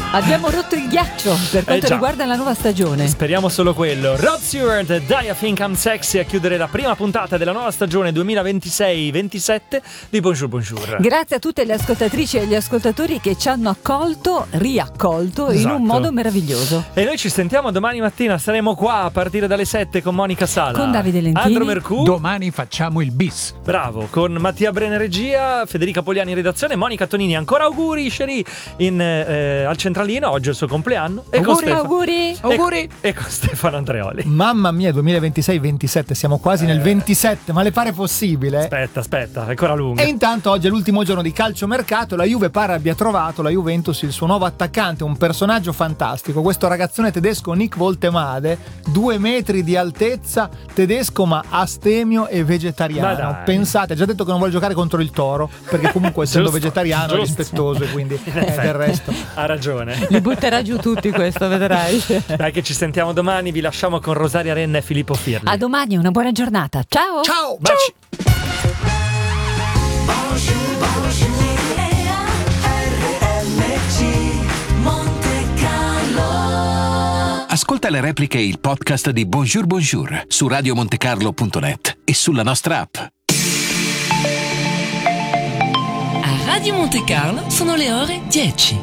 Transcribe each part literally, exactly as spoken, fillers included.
Abbiamo rotto il ghiaccio per quanto eh riguarda la nuova stagione. Speriamo solo quello. Rod Stewart, Die I Think I'm Sexy, a chiudere la prima puntata della nuova stagione duemilaventisei ventisette di Bonjour Bonjour. Grazie a tutte le ascoltatrici e gli ascoltatori che ci hanno accolto, riaccolto Esatto. in un modo meraviglioso. E noi ci sentiamo domani mattina, saremo qua a partire dalle sette con Monica Sala, con Davide Lentini, Andro Mercù. Domani facciamo il bis. Bravo, con Mattia Brene regia, Federica Poliani in redazione, Monica Tonini. Ancora auguri, Sherry, in, eh, al centralino, oggi è il suo compleanno. E auguri, con Stefano, auguri, e, auguri. E con Stefano Andreoli. Mamma mia, duemilaventisei ventisette, siamo quasi eh. nel ventisette, ma le pare possibile? Aspetta, aspetta, è ancora lunga. E intanto oggi è l'ultimo giorno di calciomercato, la Juve pare abbia trovato, la Juventus, il suo nuovo attaccante, un personaggio fantastico, questo ragazzone tedesco Nick Woltemade, due metri di altezza, tedesco ma astemio e vegetariano. Pensate, ha già detto che non vuole giocare contro il Toro, perché comunque essendo Giusto, vegetariano è giusto. rispettoso e quindi eh, del resto. Ha ragione. li butterà giù tutti, questo vedrai. Dai che ci sentiamo domani, vi lasciamo con Rosaria Renna e Filippo Firli. A domani, una buona giornata. Ciao. Ciao. Baci. Ascolta le repliche e il podcast di Bonjour Bonjour su radio monte carlo punto net e sulla nostra app. A Radio Monte Carlo sono le ore dieci.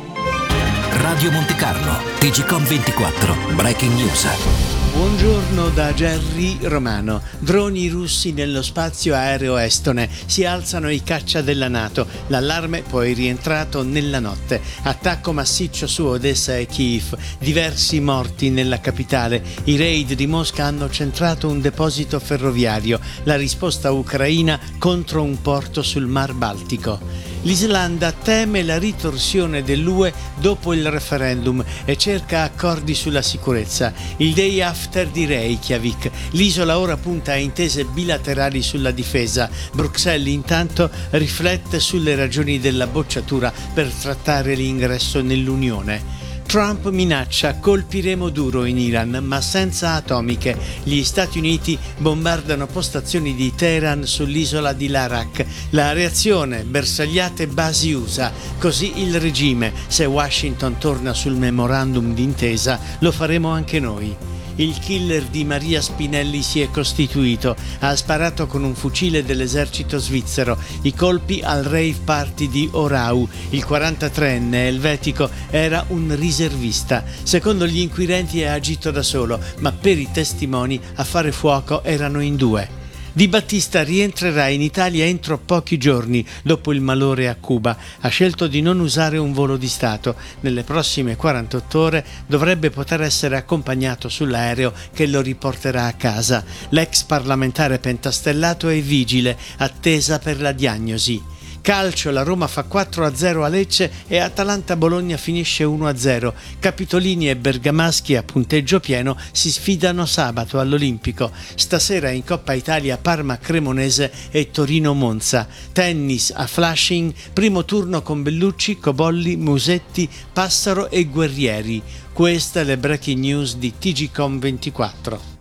Radio Monte Carlo, T G Com ventiquattro, Breaking News. Buongiorno da Gerry Romano. Droni russi nello spazio aereo estone. Si alzano i caccia della NATO. L'allarme poi rientrato nella notte. Attacco massiccio su Odessa e Kiev. Diversi morti nella capitale. I raid di Mosca hanno centrato un deposito ferroviario. La risposta ucraina contro un porto sul Mar Baltico. L'Islanda teme la ritorsione dell'U E dopo il referendum e cerca accordi sulla sicurezza. Il day after di Reykjavik. L'isola ora punta a intese bilaterali sulla difesa. Bruxelles intanto riflette sulle ragioni della bocciatura per trattare l'ingresso nell'Unione. Trump minaccia: colpiremo duro in Iran, ma senza atomiche. Gli Stati Uniti bombardano postazioni di Teheran sull'isola di Larak. La reazione: bersagliate basi U S A. Così il regime. Se Washington torna sul memorandum d'intesa, lo faremo anche noi. Il killer di Maria Spinelli si è costituito. Ha sparato con un fucile dell'esercito svizzero. I colpi al rave party di Orau. Il quarantatreenne elvetico era un riservista. Secondo gli inquirenti è agito da solo, ma per i testimoni a fare fuoco erano in due. Di Battista rientrerà in Italia entro pochi giorni dopo il malore a Cuba. Ha scelto di non usare un volo di Stato. Nelle prossime quarantotto ore dovrebbe poter essere accompagnato sull'aereo che lo riporterà a casa. L'ex parlamentare pentastellato è vigile, attesa per la diagnosi. Calcio, la Roma fa quattro a zero a Lecce e Atalanta-Bologna finisce uno a zero. Capitolini e bergamaschi a punteggio pieno si sfidano sabato all'Olimpico. Stasera in Coppa Italia Parma-Cremonese e Torino-Monza. Tennis a Flushing, primo turno con Bellucci, Cobolli, Musetti, Passaro e Guerrieri. Queste le breaking news di T G Com ventiquattro.